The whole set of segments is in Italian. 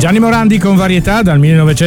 Gianni Morandi con Varietà dal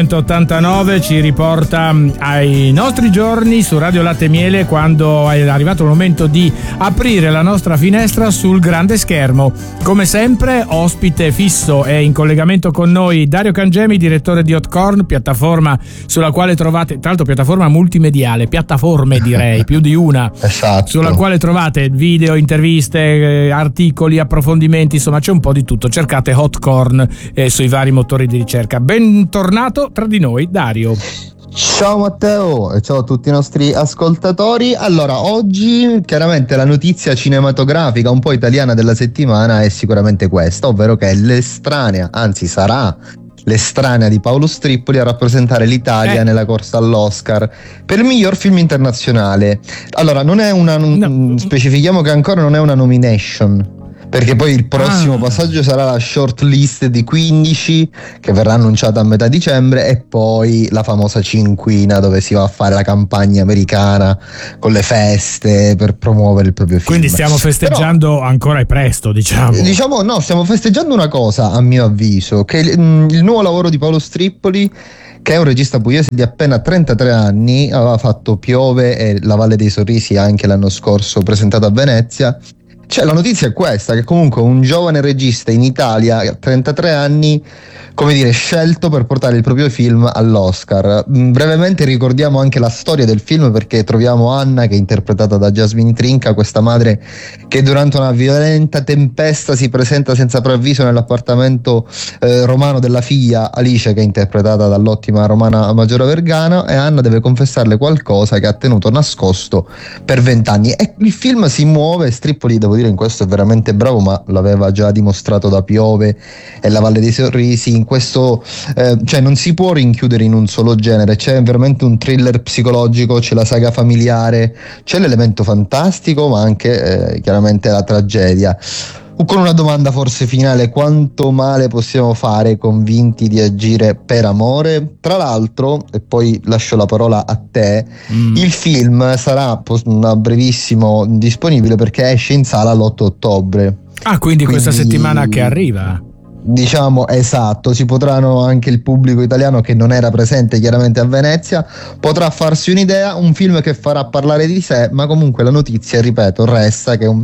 1989 ci riporta ai nostri giorni su Radio Latte e Miele, quando è arrivato il momento di aprire la nostra finestra sul grande schermo. Come sempre, ospite fisso è in collegamento con noi Dario Cangemi, direttore di Hotcorn, piattaforma sulla quale trovate, tra l'altro piattaforma multimediale, piattaforme direi, più di una, esatto, sulla quale trovate video, interviste, articoli, approfondimenti, insomma c'è un po' di tutto. Cercate Hotcorn sui vari motori di ricerca. Bentornato tra di noi, Dario. Ciao Matteo e ciao a tutti i nostri ascoltatori. Allora, oggi chiaramente la notizia cinematografica un po' italiana della settimana è sicuramente questa, ovvero che è l'estranea, anzi sarà l'estranea di Paolo Strippoli a rappresentare l'Italia nella corsa all'Oscar per il miglior film internazionale. Allora, non è una specifichiamo che ancora non è una nomination, perché poi il prossimo passaggio sarà la short list di 15 che verrà annunciata a metà dicembre, e poi la famosa cinquina dove si va a fare la campagna americana con le feste per promuovere il proprio film. Quindi stiamo festeggiando. Però, ancora è presto, diciamo no, stiamo festeggiando una cosa, a mio avviso, che il nuovo lavoro di Paolo Strippoli, che è un regista pugliese di appena 33 anni, aveva fatto Piove e La Valle dei Sorrisi anche l'anno scorso, presentato a Venezia. Cioè, la notizia è questa, che comunque un giovane regista in Italia a 33 anni, come dire, scelto per portare il proprio film all'Oscar. Brevemente ricordiamo anche la storia del film, perché troviamo Anna, che è interpretata da Jasmine Trinca, questa madre che durante una violenta tempesta si presenta senza preavviso nell'appartamento romano della figlia Alice, che è interpretata dall'ottima Romana Maggiore Vergana, e Anna deve confessarle qualcosa che ha tenuto nascosto per 20 anni. E il film si muove, Strippoli, devo dire, in questo è veramente bravo, ma l'aveva già dimostrato da Piove e La Valle dei Sorrisi. In questo cioè non si può rinchiudere in un solo genere, c'è veramente un thriller psicologico, c'è la saga familiare, c'è l'elemento fantastico, ma anche chiaramente la tragedia. Con una domanda forse finale: quanto male possiamo fare convinti di agire per amore? Tra l'altro, e poi lascio la parola a te, il film sarà a brevissimo disponibile, perché esce in sala l'8 ottobre. Quindi questa settimana che arriva. Diciamo, esatto, si potranno, anche il pubblico italiano che non era presente chiaramente a Venezia potrà farsi un'idea. Un film che farà parlare di sé, ma comunque la notizia, ripeto, resta che un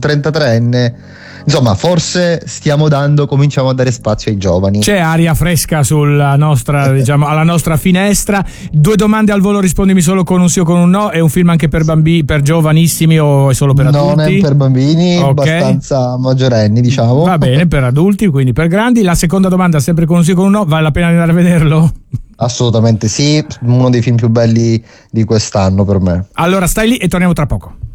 33enne, insomma, forse cominciamo a dare spazio ai giovani. C'è aria fresca sulla nostra, alla nostra finestra. 2 domande al volo, rispondimi solo con un sì o con un no. È un film anche per bambini, per giovanissimi, o è solo per adulti? Non è per bambini, abbastanza maggiorenni, diciamo. Va bene, per adulti, quindi per grandi. La seconda domanda, sempre con un sì o con un no: vale la pena di andare a vederlo? Assolutamente sì, uno dei film più belli di quest'anno per me. Allora stai lì e torniamo tra poco.